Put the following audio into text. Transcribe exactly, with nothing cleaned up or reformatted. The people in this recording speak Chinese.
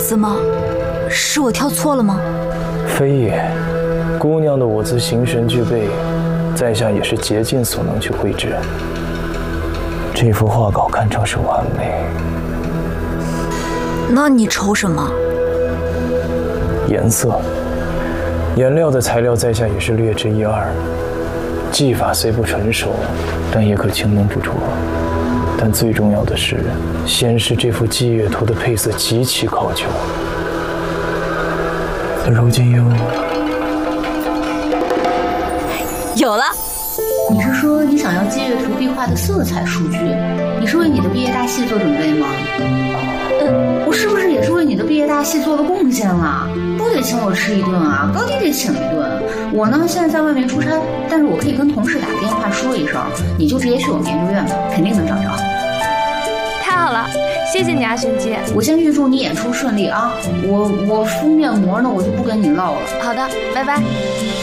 怎么，是我挑错了吗？ 非也，姑娘的舞姿形神俱备，在下也是竭尽所能去绘制。这幅画稿堪称是完美。 那你愁什么？ 颜色、颜料的材料，在下也是略知一二。技法虽不纯熟，但也可轻能捕捉。但最重要的是，先是这幅霁月图的配色极其考究。如今又有了。 你是说你想要霁月图壁画的色彩数据？你是为你的毕业大戏做准备吗？呃，我是不是也是为你的毕业大戏做了贡献啊？不得请我吃一顿啊，高低得请一顿。我呢现在在外面出差，但是我可以跟同事打个电话说一声，你就直接去我们研究院吧，肯定能找着。 太好了，谢谢你啊，璇姐。 我先预祝你演出顺利啊！我我敷面膜呢，我就不跟你唠了。 好的，拜拜。